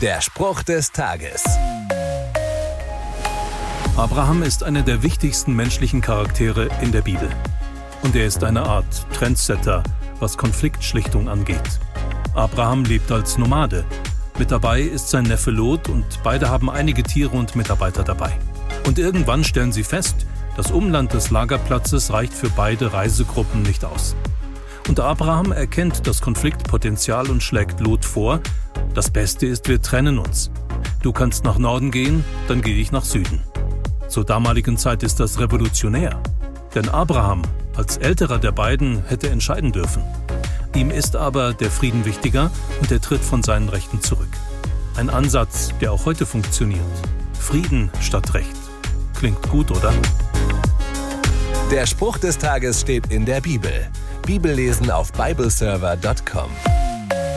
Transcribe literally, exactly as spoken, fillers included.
Der Spruch des Tages. Abraham ist einer der wichtigsten menschlichen Charaktere in der Bibel. Und er ist eine Art Trendsetter, was Konfliktschlichtung angeht. Abraham lebt als Nomade. Mit dabei ist sein Neffe Lot und beide haben einige Tiere und Mitarbeiter dabei. Und irgendwann stellen sie fest, das Umland des Lagerplatzes reicht für beide Reisegruppen nicht aus. Und Abraham erkennt das Konfliktpotenzial und schlägt Lot vor: Das Beste ist, wir trennen uns. Du kannst nach Norden gehen, dann gehe ich nach Süden. Zur damaligen Zeit ist das revolutionär. Denn Abraham, als älterer der beiden, hätte entscheiden dürfen. Ihm ist aber der Frieden wichtiger und er tritt von seinen Rechten zurück. Ein Ansatz, der auch heute funktioniert. Frieden statt Recht. Klingt gut, oder? Der Spruch des Tages steht in der Bibel. Bibellesen auf bibleserver punkt com.